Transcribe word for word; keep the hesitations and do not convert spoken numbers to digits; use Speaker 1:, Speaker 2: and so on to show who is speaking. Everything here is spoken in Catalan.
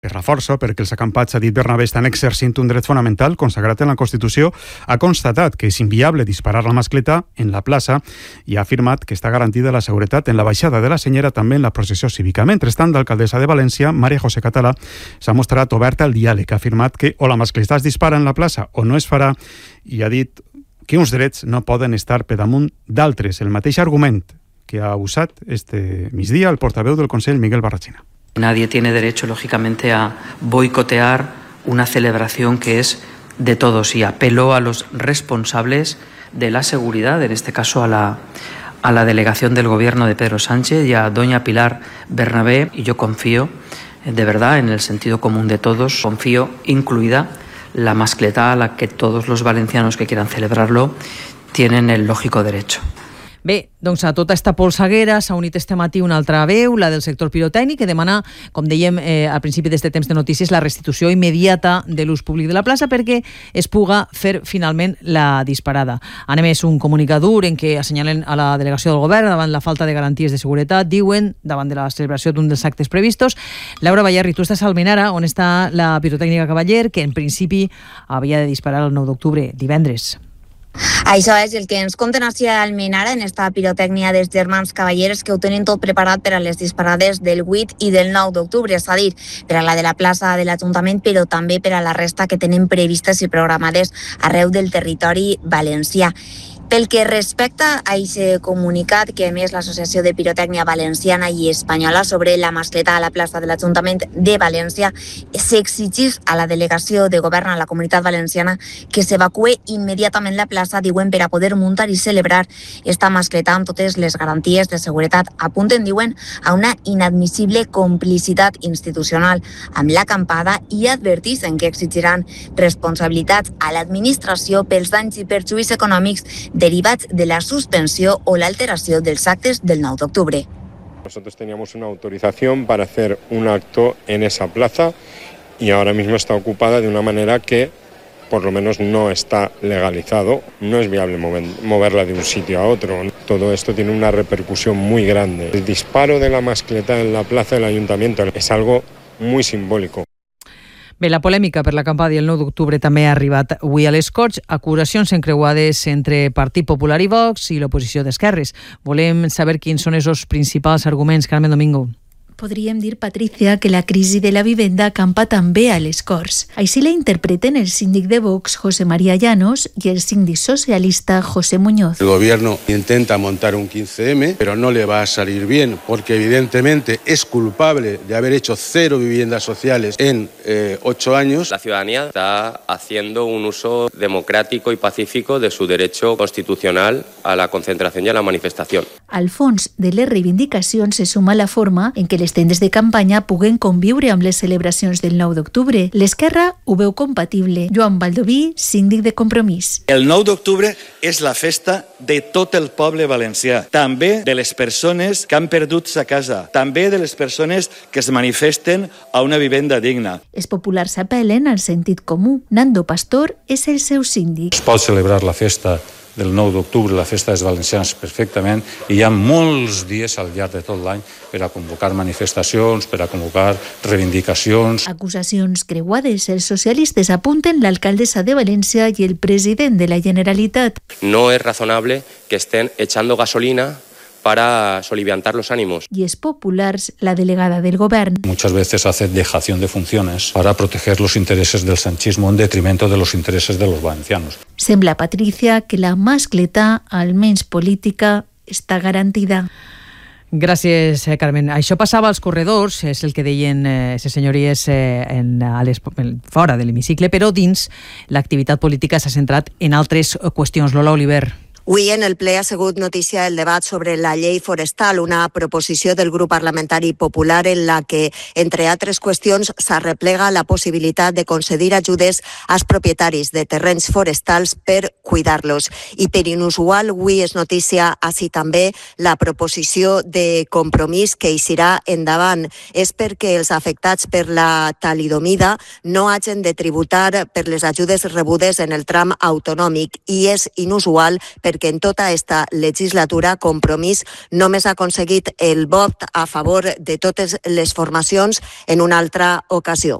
Speaker 1: Per la força, perquè els acampats, ha dit Bernabé, estan exercint un dret fonamental consagrat en la Constitució, ha constatat que és inviable disparar la mascleta en la plaça i ha afirmat que està garantida la seguretat en la baixada de la Senyera, també en la processió cívica. Mentrestant, l'alcaldessa de València, María José Català, s'ha mostrat oberta al diàleg, ha afirmat que o la mascleta es dispara en la plaça o no es farà i ha dit que uns drets no poden estar per damunt d'altres. El mateix argument que ha usat este migdia el portaveu del Consell, Miguel Barrachina.
Speaker 2: Nadie tiene derecho, lógicamente, a boicotear una celebración que es de todos y apelo a los responsables de la seguridad, en este caso a la, a la delegación del Gobierno de Pedro Sánchez y a doña Pilar Bernabé, y yo confío, de verdad, en el sentido común de todos, confío, incluida la mascleta a la que todos los valencianos que quieran celebrarlo tienen el lógico derecho.
Speaker 3: Bé, doncs a tota esta polseguera s'ha unit este matí una altra veu, la del sector pirotècnic, que demana, com dèiem eh, al principi d'este temps de notícies, la restitució immediata de l'ús públic de la plaça perquè es puga fer finalment la disparada. Han emès un comunicat dur en què assenyalen a la delegació del govern davant la falta de garanties de seguretat, diuen, davant de la celebració d'un dels actes previstos. Laura Ballarri, tu estàs a Almenara, on està la pirotècnica Cavaller, que en principi havia de disparar el nou d'octubre, divendres.
Speaker 4: Això és el que ens conten així a Almenara en esta pirotècnia dels germans Cavalleres, que ho tenen tot preparat per a les disparades del vuit i del nou d'octubre, és a dir, per a la de la plaça de l'Ajuntament, però també per a la resta que tenen previstes i programades arreu del territori valencià. Pel que respecta a aquest comunicat que ha emès l'Associació de Pirotècnia Valenciana i Espanyola sobre la mascleta a la plaça de l'Ajuntament de València, s'exigeix a la delegació de govern a la Comunitat Valenciana que s'evacue immediatament la plaça, diuen, per a poder muntar i celebrar esta mascleta amb totes les garanties de seguretat. Apunten, diuen, a una inadmissible complicitat institucional amb l'acampada i adverteixen que exigiran responsabilitats a l'administració pels danys i perjuís econòmics derivats de la suspensió o l'alteració dels actes del nou d'octubre.
Speaker 5: Nosotros teníamos una autorización para hacer un acto en esa plaza y ahora mismo está ocupada de una manera que por lo menos no está legalizado. No es viable mover, moverla de un sitio a otro. Todo esto tiene una repercusión muy grande. El disparo de la mascleta en la plaza del Ayuntamiento es algo muy simbólico.
Speaker 3: Bé, la polèmica per l'acampada i el nou d'octubre també ha arribat avui a les Corts. Acusacions encreuades entre Partit Popular i Vox i l'oposició d'esquerres. Volem saber quins són els principals arguments, Carmen Domingo.
Speaker 6: Podríem dir, Patricia, que la crisi de la vivenda campa també a les Corts. Així la interpreten el síndic de Vox, José María Llanos, y el síndic socialista, José Muñoz.
Speaker 7: El gobierno intenta montar un quince eme, pero no le va a salir bien, porque evidentemente es culpable de haber hecho cero viviendas sociales en eh, ocho años.
Speaker 8: La ciudadanía está haciendo un uso democrático y pacífico de su derecho constitucional a la concentración y a la manifestación.
Speaker 6: Al fons de les reivindicacions se suma la forma en què les tendes de campanya puguen conviure amb les celebracions del nou d'octubre. L'esquerra ho veu compatible. Joan Baldoví, síndic de Compromís.
Speaker 9: El nou d'octubre és la festa de tot el poble valencià, també de les persones que han perdut sa casa, també de les persones que es manifesten a una vivenda digna.
Speaker 6: Els populars apel·len al sentit comú. Nando Pastor és el seu síndic.
Speaker 10: Es pot celebrar la festa del nou d'octubre, la festa dels valencians, perfectament, i hi ha molts dies al llarg de tot l'any per a convocar manifestacions, per a convocar reivindicacions.
Speaker 6: Acusacions creuades. Els socialistes apunten l'alcaldessa de València i el president de la Generalitat.
Speaker 8: No es razonable que estén echando gasolina para soliviantar los ánimos.
Speaker 6: Y es populars, la delegada del govern.
Speaker 10: Muchas veces hace dejación de funciones para proteger los intereses del sanchismo en detrimento de los intereses de los valencianos.
Speaker 6: Sembla, Patricia, que la mascleta, almenys política, està garantida.
Speaker 3: Gràcies, Carmen. Això passava als corredors, és el que deien eh, les senyories eh, en, a les, fora de l'hemicicle, però dins l'activitat política s'ha centrat en altres qüestions. Lola Oliver.
Speaker 11: Avui en el ple ha sigut notícia el debat sobre la llei forestal, una proposició del grup parlamentari popular en la que, entre altres qüestions, s'arreplega la possibilitat de concedir ajudes als propietaris de terrenys forestals per cuidar-los. I per inusual, avui és notícia així també la proposició de Compromís que eixirà endavant. És perquè els afectats per la talidomida no hagin de tributar per les ajudes rebudes en el tram autonòmic i és inusual per perquè en tota esta legislatura Compromís només ha aconseguit el vot a favor de totes les formacions en una altra ocasió.